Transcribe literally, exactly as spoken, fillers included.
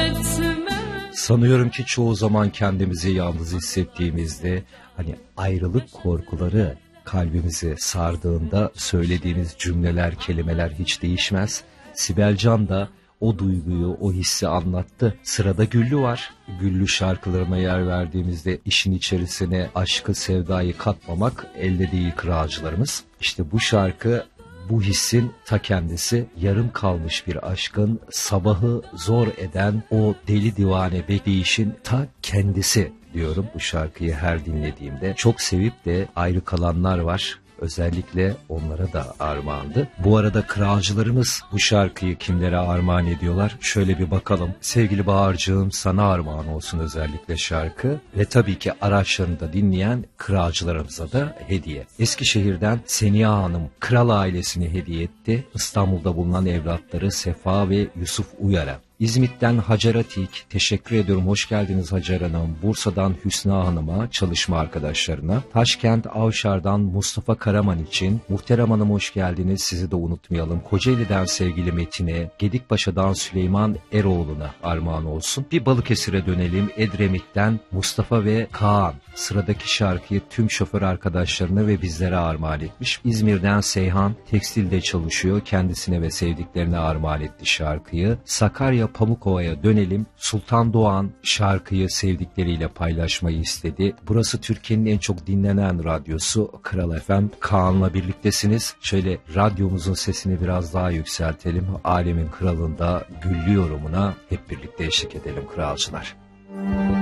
Sanıyorum ki çoğu zaman kendimizi yalnız hissettiğimizde, hani ayrılık korkuları kalbimizi sardığında söylediğimiz cümleler, kelimeler hiç değişmez. Sibel Can da o duyguyu, o hissi anlattı. Sırada Güllü var. Güllü şarkılarına yer verdiğimizde işin içerisine aşkı, sevdayı katmamak elde değil kırağcılarımız. İşte bu şarkı bu hissin ta kendisi, yarım kalmış bir aşkın sabahı zor eden o deli divane bekleyişin ta kendisi diyorum bu şarkıyı her dinlediğimde. Çok sevip de ayrı kalanlar var. Özellikle onlara da armağandı. Bu arada kralcılarımız bu şarkıyı kimlere armağan ediyorlar? Şöyle bir bakalım. Sevgili Bahar'cığım, sana armağan olsun özellikle şarkı. Ve tabii ki araçlarında dinleyen kralcılarımıza da hediye. Eskişehir'den Seniha Hanım kral ailesini hediye etti. İstanbul'da bulunan evlatları Sefa ve Yusuf Uyar'a. İzmit'ten Hacer Atik, teşekkür ediyorum, hoş geldiniz Hacer Hanım. Bursa'dan Hüsna Hanım'a, çalışma arkadaşlarına. Taşkent Avşar'dan Mustafa Karaman için, Muhterem Hanım hoş geldiniz, sizi de unutmayalım. Kocaeli'den sevgili Metin'e, Gedikpaşa'dan Süleyman Eroğlu'na armağan olsun. Bir Balıkesir'e dönelim. Edremit'ten Mustafa ve Kaan sıradaki şarkıyı tüm şoför arkadaşlarına ve bizlere armağan etmiş. İzmir'den Seyhan tekstilde çalışıyor, kendisine ve sevdiklerine armağan etti şarkıyı. Sakarya Pamukova'ya dönelim. Sultan Doğan şarkıyı sevdikleriyle paylaşmayı istedi. Burası Türkiye'nin en çok dinlenen radyosu Kral F M. Kaan'la birliktesiniz. Şöyle radyomuzun sesini biraz daha yükseltelim. Alemin kralında Güllü yorumuna hep birlikte eşlik edelim kralcılar.